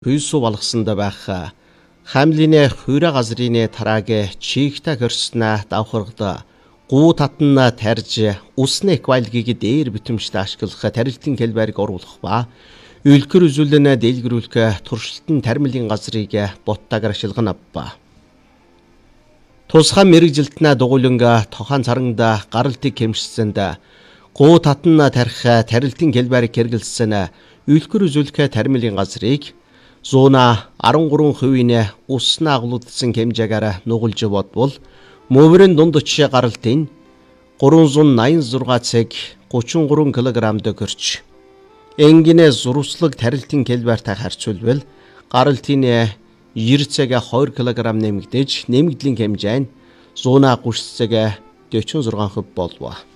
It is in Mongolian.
Хүйсүү болгосонд байх хамлины хуйра газрын тарааг чигта көрснө давхаргад гуу татна тарж усны эквайлгийг дээр битэмжтэй ашиглах тарилтын хэлбэрийг оруулах ба үлгэр үзүүлнэ дэлгэрүүлэх туршилтын тармилын газрыг боттагар ашиглана ба. Тусгай мэрэгжилтнэ дугуйланга тохан царангда гаралтыг хэмжсэнд гуу татна тарих тарилтын хэлбэрийг хэрэгэлсэн үлгэр үзүүлэх тармилын газрыг 113% усна агуулдсан хэмжээгээр нугалж бодвол мөврийн дунд очие гаралтын 386 цаг 33 кг төгөрч энгинэ зурвслаг тарилтын хэлбэртэй харьцуулбал гаралтын 90 цаг 2 кг нэмэгдэж нэмэгдлийн хэмжээ нь 130 цаг 46% болов.